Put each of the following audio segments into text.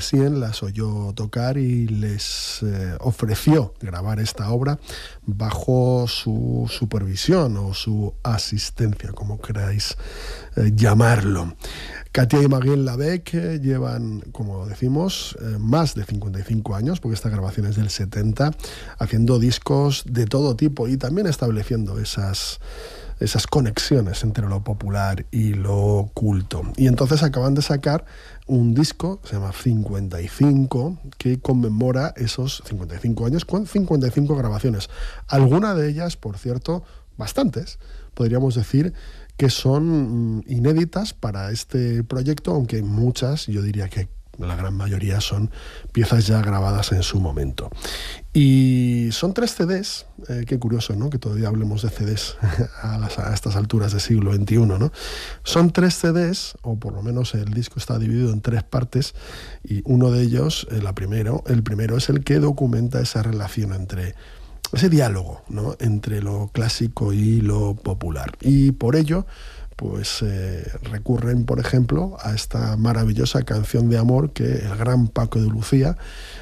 Messiaen las oyó tocar y les ofreció grabar esta obra bajo su supervisión o su asistencia, como queráis llamarlo. Katia y Maguiel Labec llevan, como decimos, más de 55 años, porque esta grabación es del 70, haciendo discos de todo tipo y también estableciendo esas conexiones entre lo popular y lo culto. Y entonces acaban de sacar un disco, se llama 55, que conmemora esos 55 años con 55 grabaciones. Algunas de ellas, por cierto, bastantes, podríamos decir, que son inéditas para este proyecto, aunque muchas, yo diría que la gran mayoría son piezas ya grabadas en su momento. Y son 3 CDs, qué curioso, ¿no?, que todavía hablemos de CDs a estas alturas del siglo XXI, ¿no? Son 3 CDs, o por lo menos el disco está dividido en 3 partes, y uno de ellos, el primero es el que documenta esa relación entre ese diálogo, ¿no?, entre lo clásico y lo popular. Y por ello, pues recurren, por ejemplo, a esta maravillosa canción de amor que el gran Paco de Lucía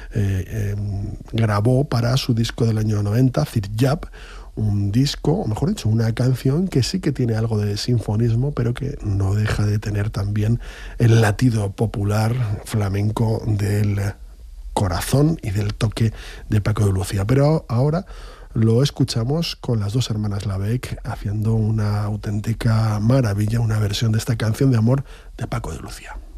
grabó para su disco del año 90, Zirjab, un disco, o mejor dicho, una canción que sí que tiene algo de sinfonismo, pero que no deja de tener también el latido popular flamenco del corazón y del toque de Paco de Lucía. Pero ahora lo escuchamos con las 2 hermanas Labec haciendo una auténtica maravilla, una versión de esta canción de amor de Paco de Lucía.